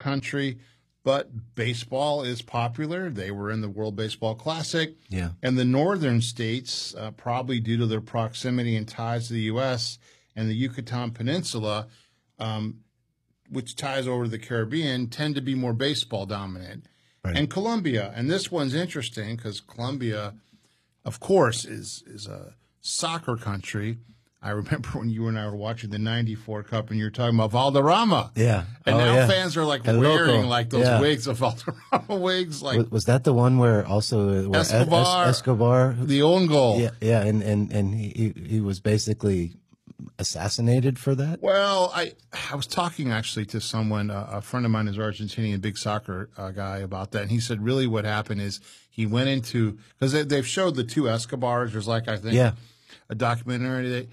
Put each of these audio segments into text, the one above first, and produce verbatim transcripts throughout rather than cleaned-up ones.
country, but baseball is popular. They were in the World Baseball Classic. Yeah. And the northern states, uh, probably due to their proximity and ties to the U S and the Yucatan Peninsula, um, which ties over to the Caribbean, tend to be more baseball dominant. Right. And Colombia, and this one's interesting because Colombia, of course, is is a soccer country. I remember when you and I were watching the ninety-four Cup and you were talking about Valderrama. Yeah. And oh, now yeah. fans are like El wearing Loco. like those Yeah. wigs of Valderrama wigs. Like Was, was that the one where also where Escobar, Es- Escobar? the own goal. Yeah, yeah, and and and he he was basically assassinated for that. Well, I I was talking actually to someone, uh, a friend of mine is Argentinian, big soccer uh, guy, about that, and he said really what happened is he went into because they, they've showed the two Escobars. There's like I think Yeah. a documentary that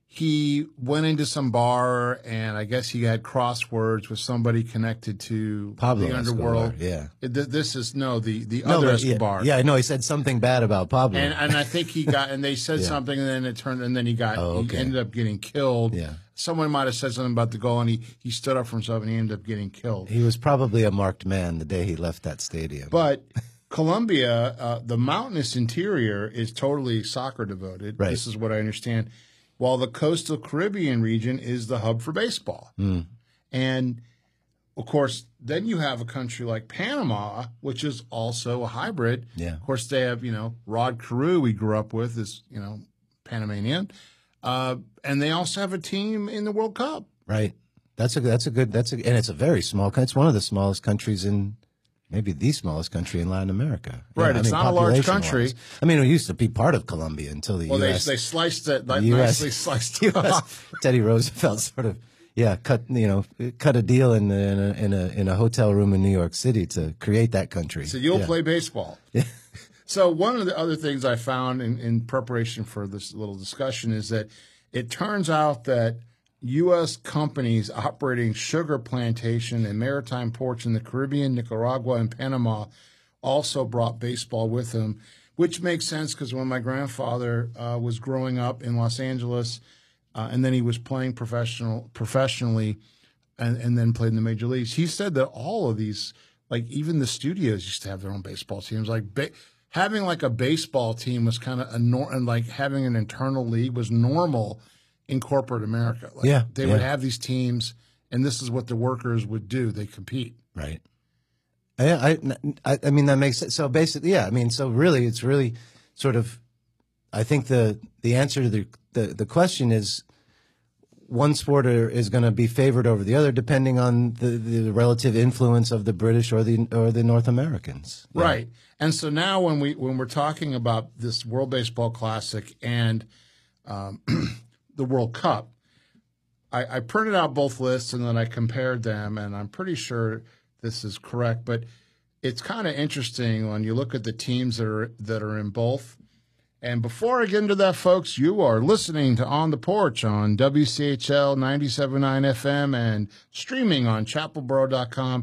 he went into some bar and I guess he had crosswords with somebody connected to Pablo the underworld. Escobar, yeah. It- th- this is no the the No, other but yeah, Escobar. Yeah, I know. He said something bad about Pablo. And and I think he got and they said Yeah. something and then it turned and then he got Oh, okay. he ended up getting killed. Yeah. Someone might have said something about the goal and he, he stood up for himself and he ended up getting killed. He was probably a marked man the day he left that stadium. But Colombia, uh, the mountainous interior is totally soccer devoted. Right. This is what I understand. While the coastal Caribbean region is the hub for baseball. Mm. And of course, then you have a country like Panama, which is also a hybrid. Yeah. Of course, they have, you know, Rod Carew we grew up with is, you know, Panamanian. Uh, and they also have a team in the World Cup. Right. That's a that's a good that's a and it's a very small. It's one of the smallest countries in. Maybe the smallest country in Latin America. Right, Yeah, it's not a large country. population-wise. I mean, it used to be part of Colombia until the Well, U S they they sliced it, like, the U S nicely sliced it U S off. Teddy Roosevelt sort of, yeah, cut you know, cut a deal in a, in a in a in a hotel room in New York City to create that country. So you'll yeah. play baseball. Yeah. So one of the other things I found in, in preparation for this little discussion is that it turns out that U S companies operating sugar plantation and maritime ports in the Caribbean, Nicaragua, and Panama also brought baseball with them, which makes sense because when my grandfather uh, was growing up in Los Angeles, uh, and then he was playing professional professionally, and, and then played in the major leagues, he said that all of these, like even the studios, used to have their own baseball teams. Like ba- having like a baseball team was kind of a nor- and like having an internal league was normal in corporate America. Like Yeah, they yeah. would have these teams, and this is what the workers would do. They compete. Right. I, I, I mean, that makes sense. So basically, yeah, I mean, so really, it's really sort of, I think the, the answer to the, the, the question is one sport is going to be favored over the other depending on the, the relative influence of the British or the, or the North Americans. Yeah. Right. And so now when we, when we're talking about this World Baseball Classic and, um, the World Cup, I, I printed out both lists and then I compared them, and I'm pretty sure this is correct. But it's kind of interesting when you look at the teams that are that are in both. And before I get into that, folks, you are listening to On the Porch on W C H L ninety-seven point nine F M and streaming on chapelboro dot com.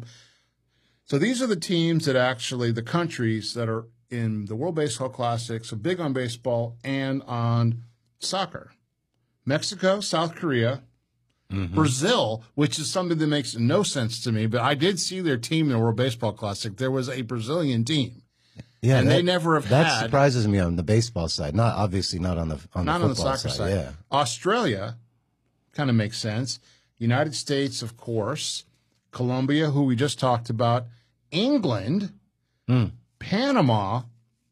So these are the teams that actually, the countries that are in the World Baseball Classic, so big on baseball and on soccer. Mexico, South Korea, mm-hmm. Brazil, which is something that makes no sense to me, but I did see their team in the World Baseball Classic. There was a Brazilian team. Yeah, and that, they never have that had. That surprises me on the baseball side. Not obviously not on the on not the on the football soccer side. side. Yeah. Australia kind of makes sense. United States, of course. Colombia, who we just talked about. England, mm. Panama,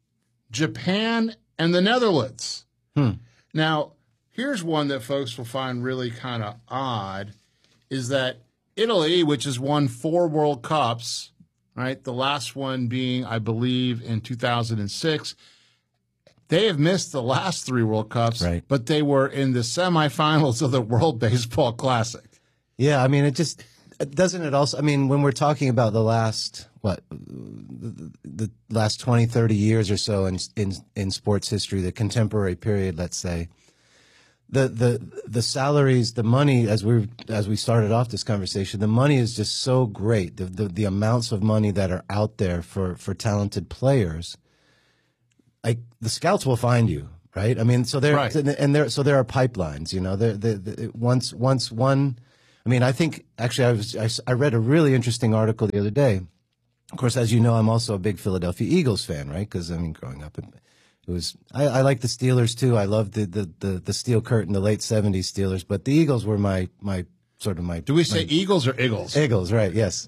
Japan, and the Netherlands. Hmm. Now, here's one that folks will find really kind of odd, is that Italy, which has won four World Cups, right, the last one being, I believe, in two thousand six, they have missed the last three World Cups, right. but they were in the semifinals of the World Baseball Classic. Yeah, I mean, it just, doesn't it also, I mean, when we're talking about the last, what, the, the last twenty, thirty years or so in, in, in sports history, the contemporary period, let's say, the, the, the salaries, the money, as we as we started off this conversation, the money is just so great. The, the, the amounts of money that are out there for, for talented players, like the scouts will find you, right? I mean, so there, right. and there, so there are pipelines, you know, there, the, the, once, once one, I mean, I think actually I was I, s- I read a really interesting article the other day. Of course, as you know, I'm also a big Philadelphia Eagles fan, right? Because I mean, growing up, it, it was I, I like the Steelers too. I loved the, the the the Steel Curtain, the late seventies Steelers, but the Eagles were my my sort of my. Do we say my, Eagles or Eagles? Eagles, right? Yes.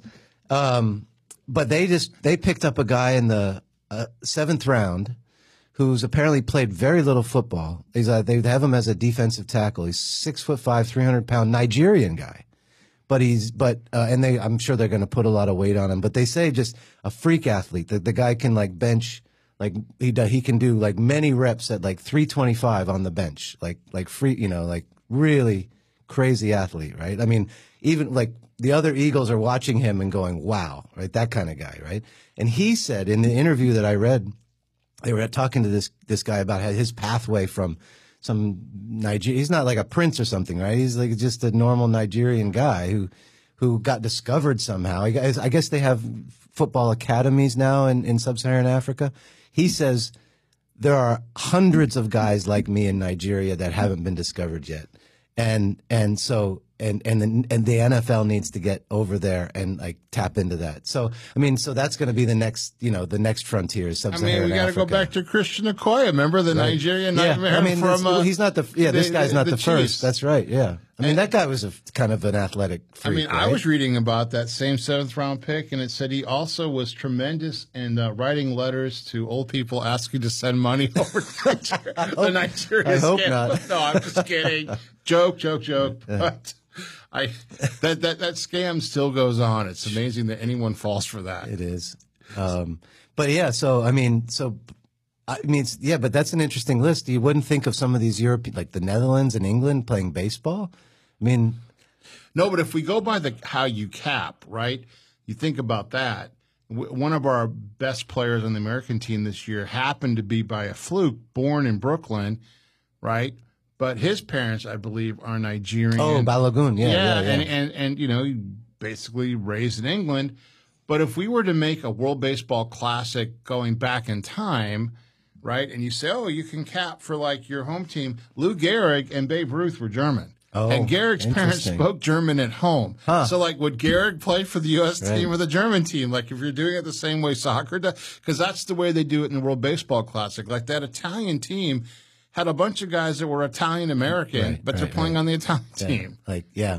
Um, but they just they picked up a guy in the uh, seventh round who's apparently played very little football. He's uh, they have him as a defensive tackle. He's six foot five, three hundred pound Nigerian guy. But he's but uh, and they I'm sure they're going to put a lot of weight on him. But they say just a freak athlete. The, the guy can like bench like he do, he can do like many reps at like three twenty-five on the bench. Like like free you know like really crazy athlete, right? I mean even like the other Eagles are watching him and going, wow, right? That kind of guy, right? And he said in the interview that I read, they were talking to this this guy about his pathway from some Niger. He's not like a prince or something, right? He's like just a normal Nigerian guy who who got discovered somehow. I guess, I guess they have football academies now in, in sub-Saharan Africa. He says there are hundreds of guys like me in Nigeria that haven't been discovered yet, and and so. And and the, and the N F L needs to get over there and like tap into that. So I mean, so that's going to be the next, you know, the next frontier is I sub-Saharan mean, we got to go back to Christian Okoye. Remember the Right. Nigerian yeah. nightmare I mean, from? this- Uh, he's not the yeah. This the- guy's not the the, Chiefs. first. That's right. Yeah. I mean, And- that guy was a kind of an athletic I freak. mean, I right? was reading about that same seventh round pick, and it said he also was tremendous in uh, writing letters to old people asking to send money over to Nigeria. the Nigerian I hope scam. not. No, I'm just kidding. Joke, joke, joke. But I that that that scam still goes on. It's amazing that anyone falls for that. It is. Um, but yeah, so I mean, so I mean, it's, yeah, but that's an interesting list. You wouldn't think of some of these European, like the Netherlands and England, playing baseball. I mean, No, but if we go by the how you cap, right? You think about that. W- One of our best players on the American team this year happened to be by a fluke born in Brooklyn, right? But his parents, I believe, are Nigerian. oh, Balogun, yeah, yeah, yeah, yeah. and and and you know, basically raised in England. But if we were to make a World Baseball Classic going back in time, right? And you say, oh, you can cap for like your home team. Lou Gehrig and Babe Ruth were German. Oh, and Gehrig's parents interesting. spoke German at home. Huh. So, like, would Gehrig play for the U S Right. team or the German team? Like, if you're doing it the same way soccer does, because that's the way they do it in the World Baseball Classic. Like, that Italian team had a bunch of guys that were Italian American, Right, but they're right, playing right. on the Italian Yeah, team. like yeah,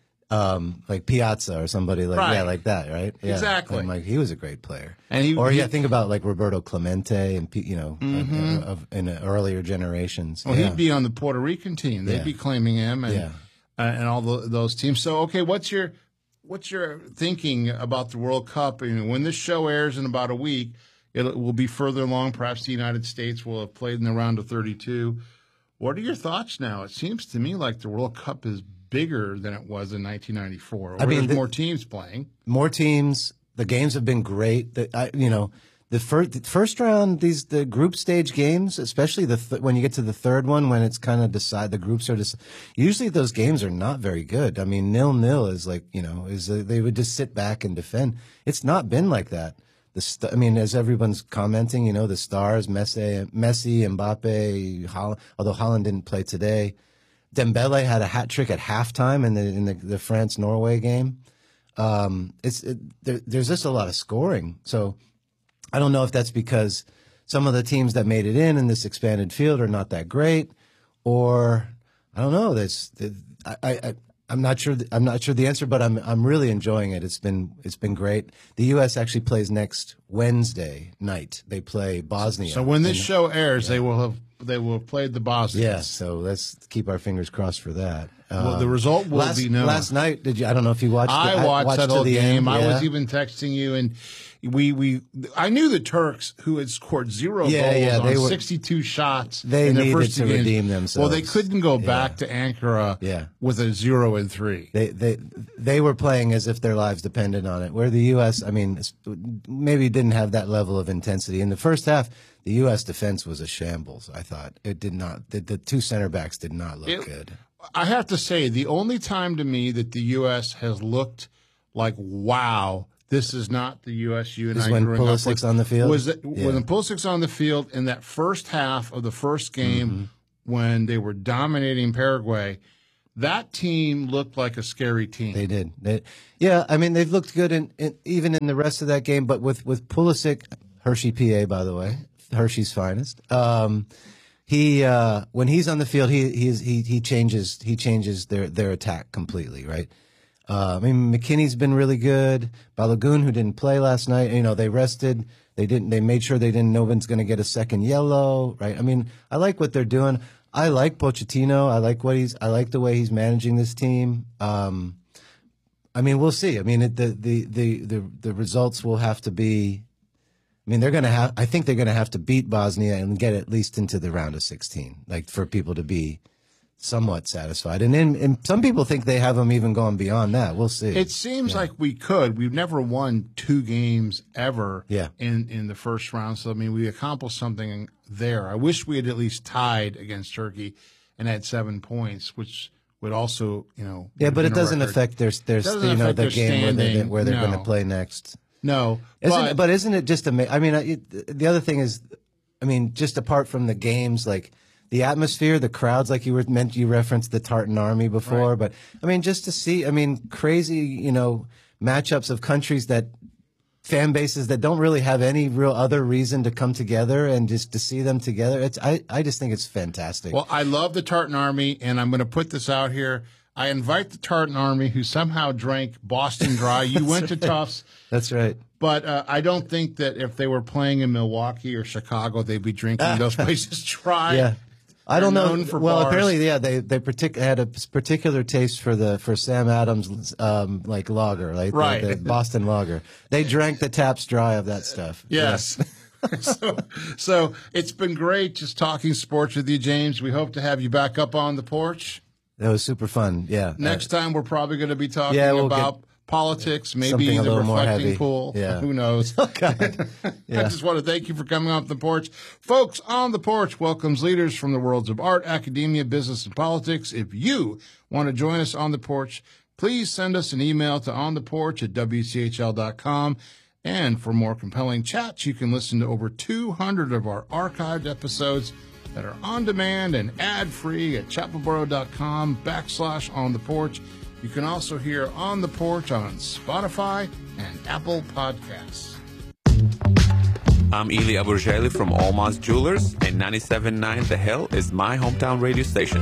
um, like Piazza or somebody like Right. yeah, like that, right? Yeah. Exactly. And, like he was a great player. And he- or he- yeah, think about like Roberto Clemente and P- you know uh, of in uh, earlier generations. Well, yeah. he'd be on the Puerto Rican team. They'd Yeah. be claiming him and Yeah. uh, and all the, those teams. So, okay, what's your what's your thinking about the World Cup? I mean, when this show airs in about a week, it will be further along. Perhaps the United States will have played in the round of thirty-two. What are your thoughts now? It seems to me like the World Cup is bigger than it was in nineteen ninety-four. Where I mean, there's the- more teams playing. more teams. The games have been great. The, I, you know, the first the first round, these the group stage games, especially the th- when you get to the third one, when it's kind of decide the groups are just. Usually those games are not very good. I mean, nil nil is like you know is uh, they would just sit back and defend. It's not been like that. The st- I mean, as everyone's commenting, you know, the stars, Messi, Messi, Mbappe, Holland, although Holland didn't play today. Dembele had a hat trick at halftime in the in the, the France Norway game. Um, it's it, there, there's just a lot of scoring. So I don't know if that's because some of the teams that made it in in this expanded field are not that great, or I don't know. There's I, I I'm not sure. I'm not sure the answer, but I'm I'm really enjoying it. It's been it's been great. The U S actually plays next Wednesday night. They play Bosnia. So when this And- show airs, they will have they will have played the Bosnians. yeah, so let's keep our fingers crossed for that. Well, Um, the result will last, be known. Last night, did you? I don't know if you watched. I the, watched, that to whole the game. end. I Yeah. was even texting you, and we we I knew the Turks, who had scored zero Yeah, goals yeah, on they were- sixty-two shots. they in their needed first to two games. redeem Well, they themselves. couldn't go Yeah. back to Ankara Yeah. with a zero and three. They they they were playing as if their lives depended on it. Where the U S, I mean, it's- maybe didn't have that level of intensity in the first half. The U S defense was a shambles. I thought it did not. The, the two center backs did not look It- good. I have to say, the only time to me that the U S has looked like, wow, this is not the U S you and Is I when growing up Pulisic's with, on the field? Was that, Yeah. when Pulisic's on the field in that first half of the first game Mm-hmm. when they were dominating Paraguay. that team looked like a scary team. They did. They, yeah, I mean, they've looked good in, in even in the rest of that game. But with with Pulisic, Hershey, P A, by the way, Hershey's finest. Um, he uh, when he's on the field, he he's, he he changes he changes their their attack completely. Right. Uh, I mean, McKinney's been really good. Balogun, who didn't play last night, you know, they rested. They didn't. They made sure they didn't. No one's going to get a second yellow. Right. I mean, I like what they're doing. I like Pochettino. I like what he's. I like the way he's managing this team. Um, I mean, we'll see. I mean, it, the, the the the the results will have to be. I mean, they're going to have. I think they're going to have to beat Bosnia and get at least into the round of sixteen, like for people to be somewhat satisfied. And then, and some people think they have them even going beyond that. We'll see. It seems yeah. like we could. We've never won two games ever. Yeah. in in the first round. So I mean, we accomplished something there. I wish we had at least tied against Turkey and had seven points, which would also, you know. Yeah, but it doesn't record. affect their their Doesn't you know affect the their game where they standing. where they're No. going to play next. No, Isn't but, it, but isn't it just amazing? I mean, it, the other thing is, I mean, just apart from the games, like the atmosphere, the crowds, like you were meant, you referenced the Tartan Army before, Right. but I mean, just to see, I mean, crazy, you know, matchups of countries that fan bases that don't really have any real other reason to come together and just to see them together. It's, I, I just think it's fantastic. Well, I love the Tartan Army, and I'm going to put this out here. I invite the Tartan Army, who somehow drank Boston Dry. You went to Tufts. That's right. But uh, I don't think that if they were playing in Milwaukee or Chicago, they'd be drinking those places dry. Yeah. I don't They're know. known for well, bars. apparently, yeah, they they partic- had a particular taste for the for Sam Adams um, like lager, like Right. the, the Boston lager. They drank the taps dry of that stuff. Yes. so, so it's been great just talking sports with you, James. We hope to have you back up on the porch. That was super fun. Yeah. Next Uh, time, we're probably going to be talking Yeah, we'll about politics, maybe something a the little more reflecting heavy. pool. Yeah. Who knows? Oh, God. I Yeah. just want to thank you for coming off the porch. Folks, On the Porch welcomes leaders from the worlds of art, academia, business, and politics. If you want to join us on the porch, please send us an email to ontheporch at w c h l dot com. And for more compelling chats, you can listen to over two hundred of our archived episodes that are on demand and ad-free at chapelboro.com backslash on the porch. You can also hear On the Porch on Spotify and Apple Podcasts. I'm Eli Aburjali from Almaz Jewelers, and ninety-seven point nine The Hill is my hometown radio station.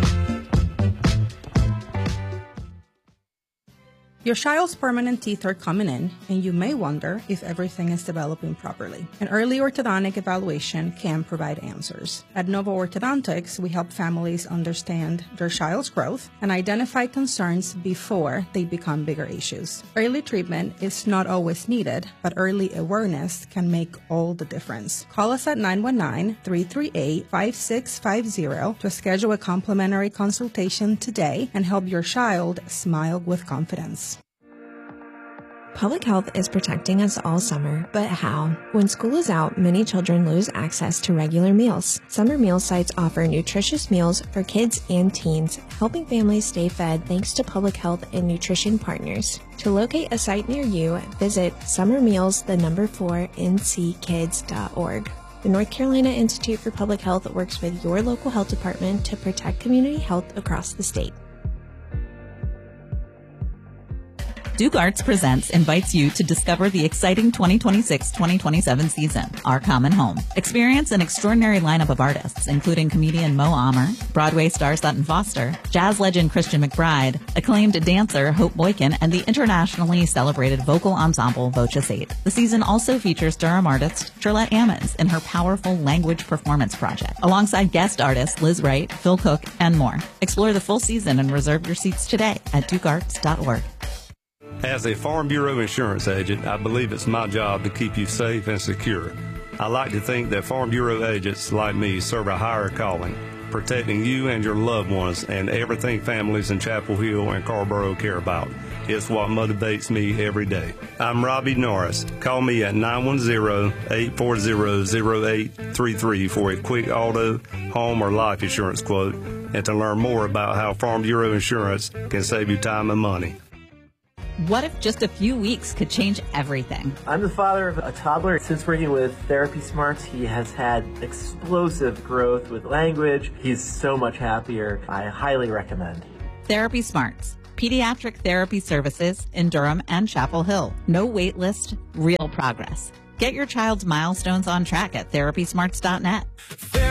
Your child's permanent teeth are coming in, and you may wonder if everything is developing properly. An early orthodontic evaluation can provide answers. At Nova Orthodontics, we help families understand their child's growth and identify concerns before they become bigger issues. Early treatment is not always needed, but early awareness can make all the difference. Call us at nine one nine, three three eight, five six five zero to schedule a complimentary consultation today and help your child smile with confidence. Public health is protecting us all summer, but how? When school is out, many children lose access to regular meals. Summer meal sites offer nutritious meals for kids and teens, helping families stay fed thanks to public health and nutrition partners. To locate a site near you, visit summermeals, the number four, n c kids dot org. The North Carolina Institute for Public Health works with your local health department to protect community health across the state. Duke Arts Presents invites you to discover the exciting twenty twenty-six twenty twenty-seven season, Our Common Home. Experience an extraordinary lineup of artists, including comedian Mo Amer, Broadway star Sutton Foster, jazz legend Christian McBride, acclaimed dancer Hope Boykin, and the internationally celebrated vocal ensemble Voces eight. The season also features Durham artist Shirlette Ammons in her powerful language performance project, alongside guest artists Liz Wright, Phil Cook, and more. Explore the full season and reserve your seats today at duke arts dot org. As a Farm Bureau insurance agent, I believe it's my job to keep you safe and secure. I like to think that Farm Bureau agents like me serve a higher calling, protecting you and your loved ones and everything families in Chapel Hill and Carrboro care about. It's what motivates me every day. I'm Robbie Norris. Call me at nine one zero, eight four zero, zero eight three three for a quick auto, home, or life insurance quote, and to learn more about how Farm Bureau insurance can save you time and money. What if just a few weeks could change everything? I'm the father of a toddler. Since working with Therapy Smarts, he has had explosive growth with language. He's so much happier. I highly recommend. Therapy Smarts, pediatric therapy services in Durham and Chapel Hill. No wait list, real progress. Get your child's milestones on track at therapy smarts dot net.